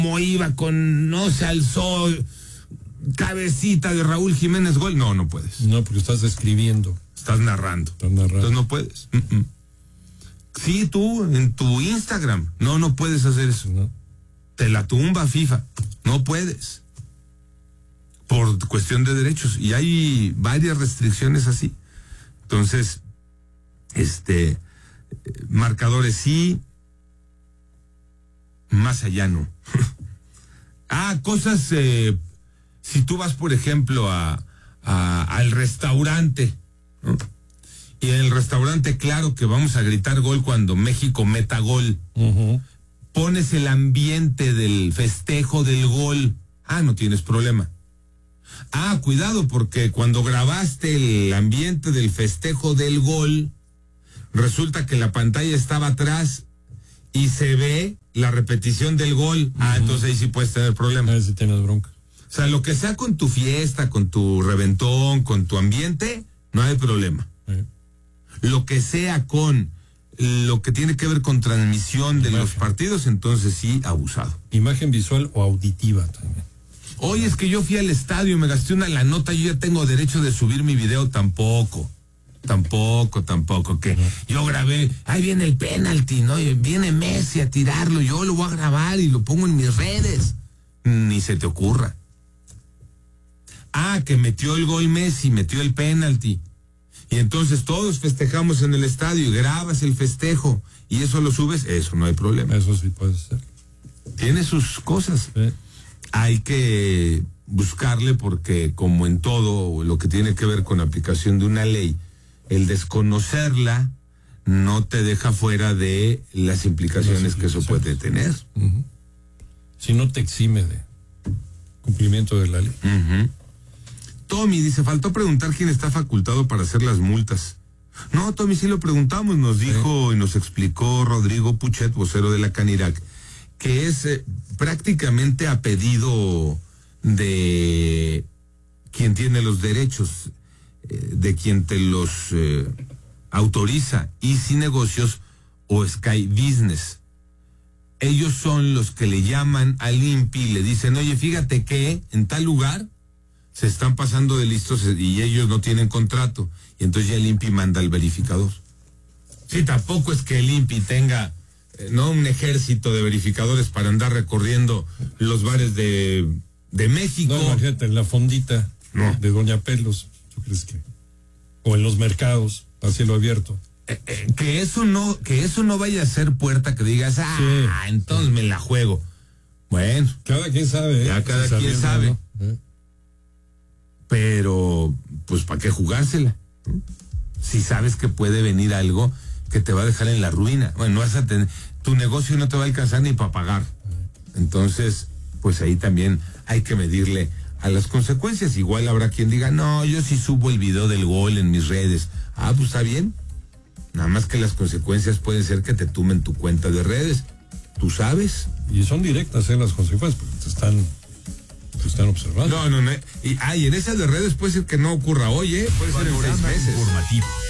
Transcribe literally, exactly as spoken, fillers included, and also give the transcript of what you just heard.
como iba con, no se alzó, cabecita de Raúl Jiménez, gol. No, no puedes. No, porque estás describiendo. Estás narrando. Estás narrando. Entonces no puedes. Mm-mm. Sí, tú, en tu Instagram. No, no puedes hacer eso. No. Te la tumba FIFA. No puedes. Por cuestión de derechos. Y hay varias restricciones así. Entonces, este, marcadores sí, más allá no. ah, cosas, eh, si tú vas, por ejemplo, a, a al restaurante, ¿no? Y en el restaurante, claro que vamos a gritar gol cuando México meta gol. Uh-huh. Pones el ambiente del festejo del gol. Ah, no tienes problema. Ah, cuidado, porque cuando grabaste el ambiente del festejo del gol, resulta que la pantalla estaba atrás y se ve la repetición del gol. Uh-huh. Ah, entonces ahí sí puedes tener problemas. Ahí sí tienes bronca. O sea, lo que sea con tu fiesta, con tu reventón, con tu ambiente, no hay problema. Uh-huh. Lo que sea con lo que tiene que ver con transmisión de Imagen. Los partidos, entonces sí, abusado. Imagen visual o auditiva también. Oye, es que yo fui al estadio y me gasté una la nota, yo ya tengo derecho de subir mi video. Tampoco, tampoco, tampoco, que no. Yo grabé, ahí viene el penalti, ¿no? Viene Messi a tirarlo, yo lo voy a grabar y lo pongo en mis redes. Ni se te ocurra. Ah, que metió el gol Messi, metió el penalti. Y entonces todos festejamos en el estadio y grabas el festejo y eso lo subes, eso no hay problema. Eso sí puede ser. Tiene sus cosas. Sí. Hay que buscarle porque, como en todo lo que tiene que ver con la aplicación de una ley, el desconocerla no te deja fuera de las implicaciones, las implicaciones. que eso puede tener. Uh-huh. Si no te exime de cumplimiento de la ley. Uh-huh. Tommy dice, faltó preguntar quién está facultado para hacer las multas. No, Tommy, sí lo preguntamos, nos dijo sí. y nos explicó Rodrigo Puchet, vocero de la Canirac, que es eh, prácticamente a pedido de quien tiene los derechos, eh, de quien te los eh, autoriza, Easy Negocios o Sky Business. Ellos son los que le llaman al I N P I y le dicen, oye, fíjate que en tal lugar se están pasando de listos y ellos no tienen contrato. Y entonces ya el I N P I manda al verificador. Sí, tampoco es que el I N P I tenga, eh, no un ejército de verificadores para andar recorriendo los bares de, de México. No, imagínate, en la fondita no. de Doña Pelos, ¿tú crees que? O en los mercados, a cielo abierto. Eh, eh, que eso no, que eso no vaya a ser puerta que digas, ah, sí, entonces sí. me la juego. Bueno. Cada quien sabe, ¿eh? Ya cada si quien sabe. ¿No? ¿Eh? Pero, pues, ¿para qué jugársela? ¿no? Si sabes que puede venir algo que te va a dejar en la ruina. Bueno, no vas a tener, tu negocio no te va a alcanzar ni para pagar. Entonces, pues ahí también hay que medirle a las consecuencias. Igual habrá quien diga, no, yo sí subo el video del gol en mis redes. Ah, pues está bien. Nada más que las consecuencias pueden ser que te tumben tu cuenta de redes. ¿Tú sabes? Y son directas, ¿eh? Las consecuencias, porque te están... están observando. No, no, no. Y, ah, y en esas de redes puede ser que no ocurra hoy, ¿eh? Puede ser en seis meses.